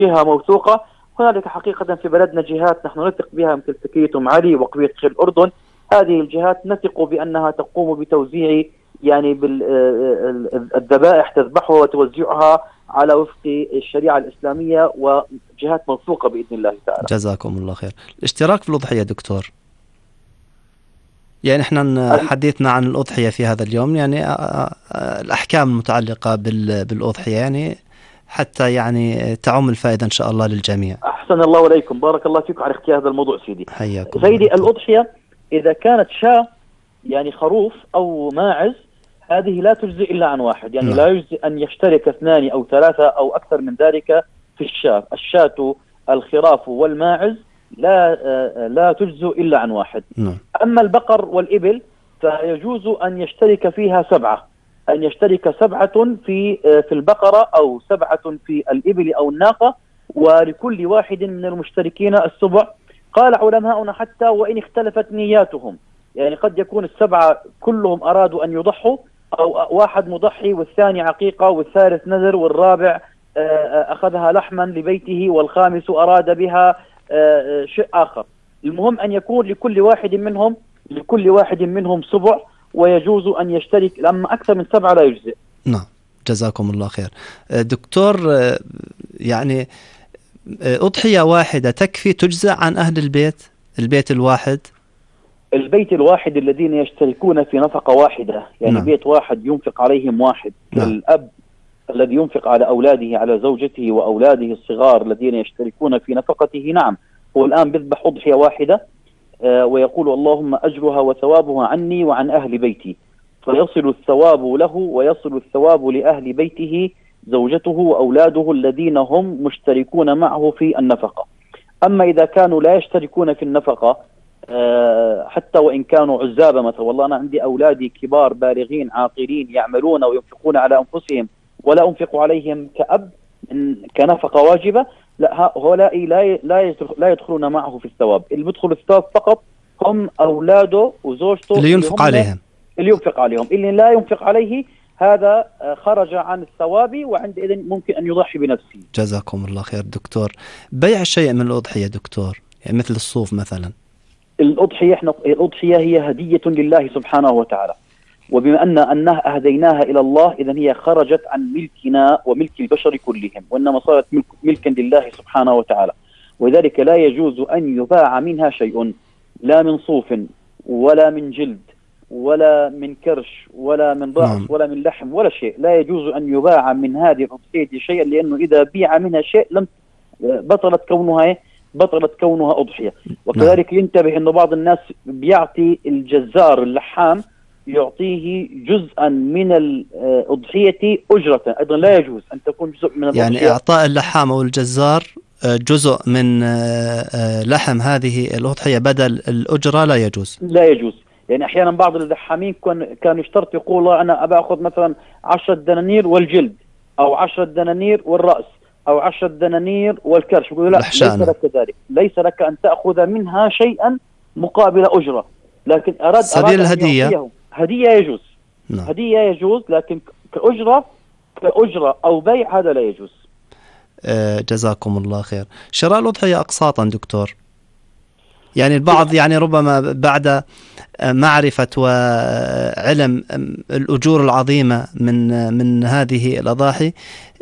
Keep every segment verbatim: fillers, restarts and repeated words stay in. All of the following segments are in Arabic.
جهة موثوقة. هنالك حقيقة في بلدنا جهات نحن نثق بها مثل تكية أم علي وقبية خير الأردن. هذه الجهات نثق بأنها تقوم بتوزيع يعني بالذبائح تذبحها وتوزيعها على وفق الشريعة الإسلامية، وجهات موثوقة بإذن الله تعالى. جزاكم الله خير. الاشتراك في الأضحية دكتور، يعني احنا حديثنا عن الأضحية في هذا اليوم، يعني الأحكام المتعلقة بالأضحية يعني حتى يعني تعم الفائدة إن شاء الله للجميع. أحسن الله عليكم، بارك الله فيكم على اختيار هذا الموضوع سيدي. حياكم سيدي الله. الأضحية إذا كانت شاة يعني خروف أو ماعز، هذه لا تجزي إلا عن واحد، يعني م. لا يجزي أن يشترك اثنان أو ثلاثة أو أكثر من ذلك في الشاة. الشاة الخراف والماعز لا لا تجزي إلا عن واحد. م. أما البقر والإبل فيجوز أن يشترك فيها سبعة، أن يشترك سبعة في في البقرة أو سبعة في الإبل أو الناقة، ولكل واحد من المشتركين السبع. قال علماؤنا حتى وإن اختلفت نياتهم، يعني قد يكون السبعة كلهم أرادوا أن يضحوا، أو واحد مضحي والثاني عقيقة والثالث نذر والرابع أخذها لحما لبيته والخامس أراد بها شيء آخر. المهم أن يكون لكل واحد منهم لكل واحد منهم سبع، ويجوز أن يشترك، لما أكثر من سبعة لا يجزئ. نعم جزاكم الله خير. دكتور، يعني أضحية واحدة تكفي تجزأ عن أهل البيت البيت الواحد البيت الواحد الذين يشتركون في نفقة واحدة، يعني نعم. بيت واحد ينفق عليهم واحد، نعم. الأب الذي ينفق على أولاده، على زوجته وأولاده الصغار الذين يشتركون في نفقته، نعم هو الآن بيذبح أضحية واحدة آه ويقول اللهم أجرها وثوابها عني وعن أهل بيتي، فيصل الثواب له ويصل الثواب لأهل بيته زوجته وأولاده الذين هم مشتركون معه في النفقة. أما إذا كانوا لا يشتركون في النفقة أه حتى وإن كانوا عزابة، مثلا والله أنا عندي أولادي كبار بالغين عاقلين يعملون وينفقون على أنفسهم ولا أنفق عليهم كأب كنفقة واجبة، لا هؤلاء لا لا لا يدخلون معه في الثواب. اللي بيدخل الثواب فقط هم أولاده وزوجته اللي ينفق عليهم اللي ينفق عليهم اللي لا ينفق عليه هذا خرج عن الثواب، وعندئذ ممكن أن يضحي بنفسه. جزاكم الله خير دكتور. بيع شيء من الأضحية دكتور، يعني مثل الصوف مثلا. الأضحية احنا الأضحية هي هدية لله سبحانه وتعالى، وبما أن أنها أهديناها إلى الله إذن هي خرجت عن ملكنا وملك البشر كلهم، وإنما صارت ملك ملكا لله سبحانه وتعالى، ولذلك لا يجوز أن يباع منها شيء، لا من صوف ولا من جلد ولا من كرش ولا من رأس نعم. ولا من لحم ولا شيء. لا يجوز أن يباع من هذه الأضحية شيئا، لأنه إذا بيع منها شيء لم بطلت كونها بطلت كونها أضحية. وكذلك نعم. ينتبه أن بعض الناس بيعطي الجزار اللحام يعطيه جزءا من الأضحية أجرة، أيضا لا يجوز أن تكون جزء من الأضحية. يعني إعطاء اللحام أو الجزار جزء من لحم هذه الأضحية بدل الأجرة لا يجوز لا يجوز يعني أحيانا بعض اللحامين كانوا يشترط يقول أنا أبأخذ مثلا عشرة دنانير والجلد، أو عشرة دنانير والرأس، أو عشرة دنانير والكرش. يقول لا، ليس لك ذلك، ليس لك أن تأخذ منها شيئا مقابل أجرة، لكن أراد سبيل أراد الهدية هدية يجوز نعم. هدية يجوز، لكن كأجرة كأجرة أو بيع هذا لا يجوز. آه جزاكم الله خير. شراء الأضحية أقساطا دكتور، يعني البعض يعني ربما بعد معرفة وعلم الأجور العظيمة من من هذه الأضاحي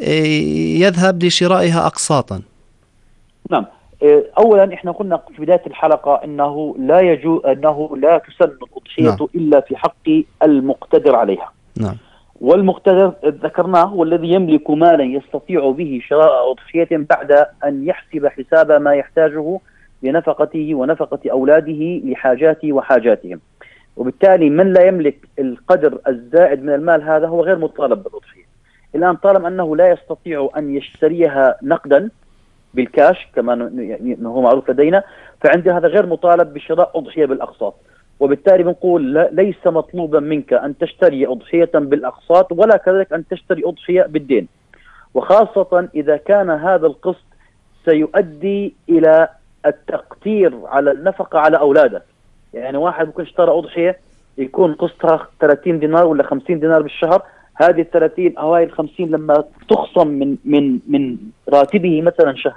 يذهب لشرائها أقساطا. نعم، أولا إحنا قلنا في بداية الحلقة أنه لا يجوز أنه لا تسن الأضحية نعم. إلا في حق المقتدر عليها. نعم. والمقتدر ذكرناه هو الذي يملك مالا يستطيع به شراء أضحية بعد أن يحسب حساب ما يحتاجه لنفقته ونفقة أولاده لحاجاته وحاجاتهم. وبالتالي من لا يملك القدر الزائد من المال هذا هو غير مطالب بالأضحية. الآن طالما أنه لا يستطيع أن يشتريها نقدا بالكاش كما هو معروف لدينا، فعند هذا غير مطالب بشراء أضحية بالأقساط. وبالتالي بنقول ليس مطلوبا منك أن تشتري أضحية بالأقساط، ولا كذلك أن تشتري أضحية بالدين، وخاصة إذا كان هذا القسط سيؤدي إلى التقتير على النفقة على أولاده. يعني واحد ممكن اشترى أضحية يكون قسطها ثلاثين دينار ولا خمسين دينار بالشهر، هذه الثلاثين أو هاي الخمسين لما تخصم من من من راتبه مثلا شهر